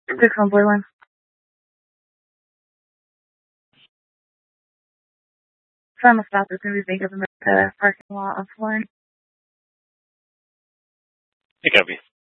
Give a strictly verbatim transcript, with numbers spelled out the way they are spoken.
six one Blue Line. Final stop is going to be Bank of America parking lot of Florence. Hey, copy.